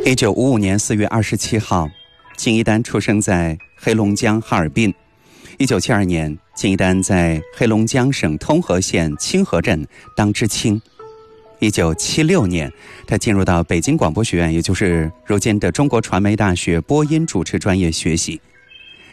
1955年4月27号，金一丹出生在黑龙江哈尔滨。1972年，金一丹在黑龙江省通河县清河镇当知青。1976年，他进入到北京广播学院，也就是如今的中国传媒大学播音主持专业学习。